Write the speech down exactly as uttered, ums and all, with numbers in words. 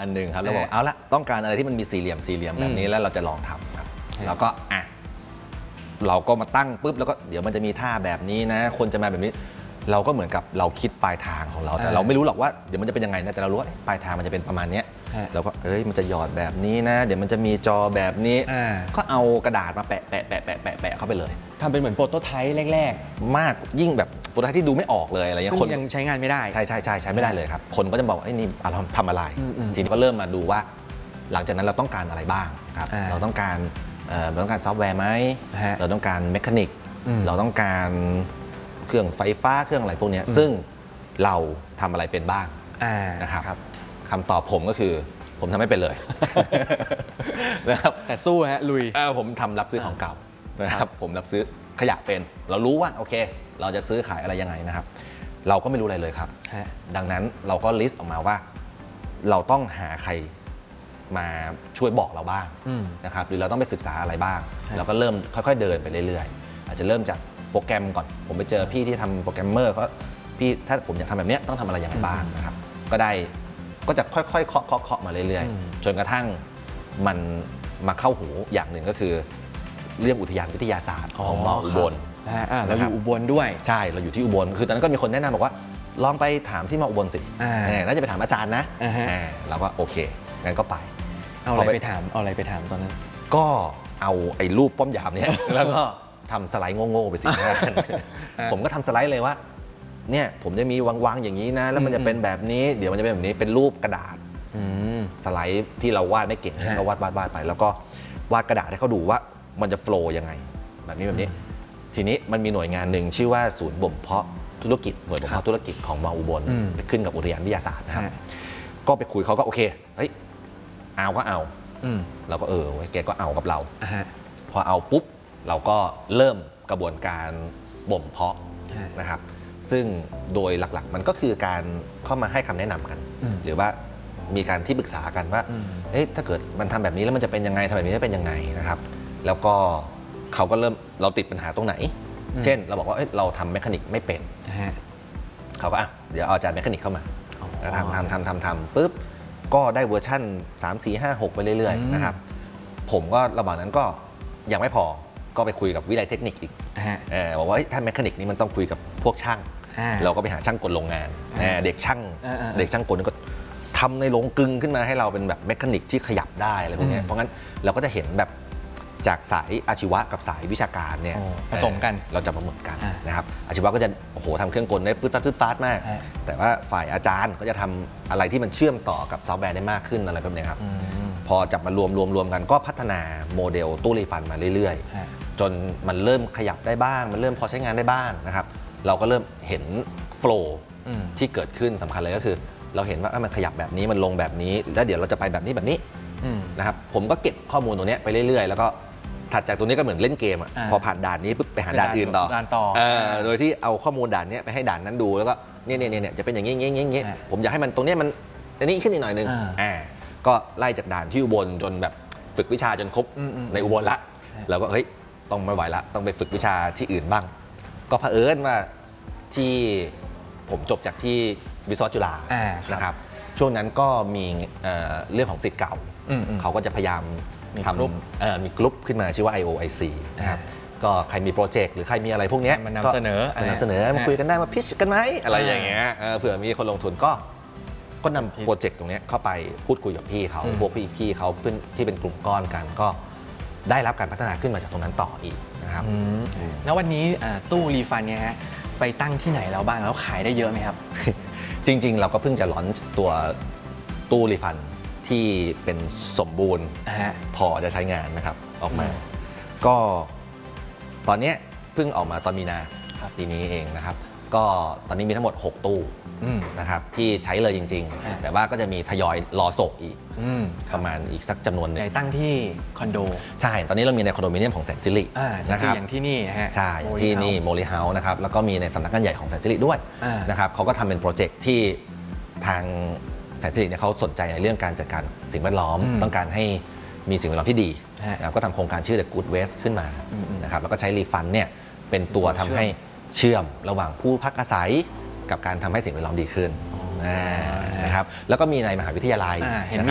อันหนึ่งครับแล้วบอกเอาละต้องการอะไรที่มันมีสี่เหลี่ยมสี่เหลี่ยมแบบนี้แล้วเราจะลองทำครับแล้วก็อ่ะเราก็มาตั้งปุ๊บแล้วก็เดี๋ยวมันจะมีท่าแบบนี้นะคนจะมาแบบนี้เราก็เหมือนกับเราคิดปลายทางของเราแต่เราไม่รู้หรอกว่าเดี๋ยวมันจะเป็นยังไงนะแต่เรารู้ว่าปลายทางมันจะเป็นประมาณนี้เราก็เอ้ยมันจะหยอดแบบนี้นะเดี๋ยวมันจะมีจอแบบนี้ก็เอากระดาษมาแปะแปะแปะแปะแปะแปะเข้าไปเลยทำเป็นเหมือนโปรโตไทป์แรกๆมากยิ่งแบบโปรโตไทป์ที่ดูไม่ออกเลยอะไรเงี้ยคนยังใช้งานไม่ได้ใช่ใช่ใช่ใช้ไม่ได้เลยครับคนก็จะบอกไอ้นี่เราทำอะไรทีนี้ก็เริ่มมาดูว่าหลังจากนั้นเราต้องการอะไรบ้างครับเราต้องการเราต้องการซอฟต์แวร์ไหมเราต้องการเมคานิกเราต้องการเครื่องไฟฟ้าเครื่องอะไรพวกนี้ซึ่งเราทำอะไรเป็นบ้างนะครับคำตอบผมก็คือผมทำไม่เป็นเลยนะครับแต่สู้ฮะลุยผมทำรับซื้อของเก่านะครับผมรับซื้อขยะเป็นเรารู้ว่าโอเคเราจะซื้อขายอะไรยังไงนะครับเราก็ไม่รู้อะไรเลยครับดังนั้นเราก็ลิสต์ออกมาว่าเราต้องหาใครมาช่วยบอกเราบ้างนะครับหรือเราต้องไปศึกษาอะไรบ้างเราก็เริ่มค่อยๆเดินไปเรื่อยๆอาจจะเริ่มจากโปรแกรมก่อนผมไปเจอพี่ที่ทำโปรแกรมเมอร์ก็พี่ถ้าผมอยากทำแบบนี้ต้องทำอะไรยังไงบ้างนะครับก็ได้ก็จะค่อยๆเคาะเคาะเคาะมาเรื่อยๆจนกระทั่งมันมาเข้าหูอย่างหนึ่งก็คือเรื่องอุทยานวิทยาศาสตร์ของมออุบลเราอยู่อุบลด้วยใช่เราอยู่ที่อุบลคือตอนนั้นก็มีคนแนะนำบอกว่าลองไปถามที่มออุบลสิน่าจะไปถามอาจารย์นะเราก็โอเคงั้นก็ไปเอาอะไรไปถามเอาอะไรไปถามตอนนั้นก็เอาไอ้รูปป้อมยามเนี่ยแล้วก็ทำสไลด์โง่ๆไปสิผมก็ทำสไลด์เลยว่าเนี่ยผมจะมีวางๆอย่างนี้นะแล้วมันจะเป็นแบบนี้เดี๋ยวมันจะเป็นแบบนี้เป็นรูปกระดาษสไลด์ที่เราวาดไม่เก่งก็วาดวาดวาดไปแล้วก็วาดกระดาษให้เขาดูว่ามันจะโฟล์ยังไงแบบนี้แบบนี้ทีนี้มันมีหน่วยงานหนึ่งชื่อว่าศูนย์บ่มเพาะธุรกิจหน่วยบ่มเพาะธุรกิจของมออุบลไปขึ้นกับอุทยานวิทยาศาสตร์นะครับก็ไปคุยเขาก็โอเคเฮ้ยเอาก็เอาเราก็เออแกก็เอากับเราพอเอาปุ๊บเราก็เริ่มกระบวนการบ่มเพาะนะครับซึ่งโดยหลักๆมันก็คือการเข้ามาให้คำแนะนำกันหรือว่ามีการที่ปรึกษากันว่าเอ๊ะถ้าเกิดมันทำแบบนี้แล้วมันจะเป็นยังไงทำแบบนี้จะเป็นยังไงนะครับแล้วก็เขาก็เริ่มเราติดปัญหาตรงไหนเช่นเราบอกว่าเราทำเมคานิกไม่เป็นเขาก็อ่ะเดี๋ยวเอาอาจารย์เมคานิกเข้ามาทำทำทำทำทำปุ๊บก็ได้เวอร์ชั่นสาม สี่ ห้า หกไปเรื่อยๆนะครับผมก็ระหว่างนั้นก็ยังไม่พอก็ไปคุยกับวิทยาลัยเทคนิคอีกบอกว่าถ้าเมคานิกนี้มันต้องคุยกับพวกช่างเราก็ไปหาช่างกลโรงงานเด็กช่างเด็กช่างกลก็ทำในโรงกลึงขึ้นมาให้เราเป็นแบบเมคานิกที่ขยับได้อะไรพวกนี้เพราะงั้นเราก็จะเห็นแบบจากสายอาชีวะกับสายวิชาการเนี่ยผสมกันเราจะมาเหมือนกันนะครับอาชีวะก็จะโอ้โหทำเครื่องกลได้ปื๊ดปั๊ดปื๊ดปั๊ดมากแต่ว่าฝ่ายอาจารย์ก็จะทำอะไรที่มันเชื่อมต่อกับซอฟต์แวร์ได้มากขึ้นอะไรแบบนี้ครับพอจับมารวมรวมรวมกันก็พัฒนาโมเดลตู้รีฟันมาเรื่อยๆจนมันเริ่มขยับได้บ้างมันเริ่มพอใช้งานได้บ้างนะครับเราก็เริ่มเห็นโฟล์ที่เกิดขึ้นสำคัญเลยก็คือเราเห็นว่ามันขยับแบบนี้มันลงแบบนี้แล้วเดี๋ยวเราจะไปแบบนี้แบบนี้นะครับผมก็เก็บข้อมูลตรงนี้ไปเรื่อยๆแล้วก็ถัดจากตรงนี้ก็เหมือนเล่นเกมอ่ะพอผ่านด่านนี้ปุ๊บไปหาด่านอื่นต่อโดยที่เอาข้อมูลด่านนี้ไปให้ด่านนั้นดูแล้วก็เนี่ยเนี่ยเนี่ยจะเป็นอย่างนี้อย่างนี้อย่างนี้ผมอยากให้มันตรงนี้มันอันนี้ขึ้นอีกหน่อยนึงอ่าก็ไล่จากด่านที่อุบลจนแบบฝึกวิชาจนครบในอุบลละเราก็เฮ้ยต้องไม่ไหวละต้องไปฝึกวิชาที่อื่นบ้างก็เผอิญว่าที่ผมจบจากที่วิศวะจุฬานะครับช่วงนั้นก็มีเรื่องของศิษย์เก่าเขาก็จะพยายามทำมีกลุ่มขึ้นมาชื่อว่า ไอ โอ ไอ ซี นะครับก็ใครมีโปรเจกต์หรือใครมีอะไรพวกนี้มันนำเสนอนำเสนอมาคุยกันได้มาพิชกันไหมอะไรอย่างเงี้ยเผื่อมีคนลงทุนก็ก็นำโปรเจกต์ตรงนี้เข้าไปพูดคุยกับพี่เขาพวกพี่พี่เขาที่เป็นกลุ่มก้อนกันก็ได้รับการพัฒนาขึ้นมาจากตรงนั้นต่ออีกนะครับแล้ววันนี้ตู้รีฟันเนี่ยฮะไปตั้งที่ไหนแล้วบ้างแล้วขายได้เยอะไหมครับจริงๆเราก็เพิ่งจะลอนช์ตัวตู้รีฟันที่เป็นสมบูรณ์พอจะใช้งานนะครับออกมาก็ตอนนี้เพิ่งออกมาตอนมีนาปีนี้เองนะครับก็ตอนนี้มีทั้งหมดหกตู้นะครับที่ใช้เลยจริงๆแต่ว่าก็จะมีทยอยรอส่งอีกประมาณอีกสักจำนวนนึงในตั้งที่คอนโดใช่ตอนนี้เรามีในคอนโดมิเนียมของแสนสิรินะครับอย่างที่นี่ฮะใช่ที่นี่โมลิเฮาส์นะครับแล้วก็มีในสำนักงานใหญ่ของแสนสิริด้วยนะครับเขาก็ทำเป็นโปรเจกต์ที่ทางแสนสิริเนี่ยเขาสนใจในเรื่องการจัดการสิ่งแวดล้อมต้องการให้มีสิ่งแวดล้อมที่ดีก็ทำโครงการชื่อ The Good Waste ขึ้นมานะครับแล้วก็ใช้รีฟันเนี่ยเป็นตัวทำให้เชื่อมระหว่างผู้พักอาศัยกับการทำให้สิ่งแวดล้อมดีขึ้นนะครับแล้วก็มีในมหาวิทยาลัยเห็น